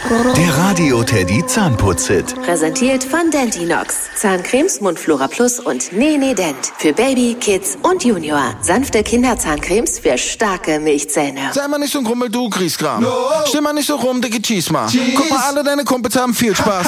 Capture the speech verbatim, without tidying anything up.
Der Radio Teddy Zahnputz-Hit. Präsentiert von Dentinox. Zahncremes, Mundflora Plus und Nene Dent. Für Baby, Kids und Junior. Sanfte Kinderzahncremes für starke Milchzähne. Sei mal nicht so ein Grummel, du Griesgram. No. Steh mal nicht so rum, dicke Cheese mal. Guck mal, alle deine Kumpels haben viel Spaß.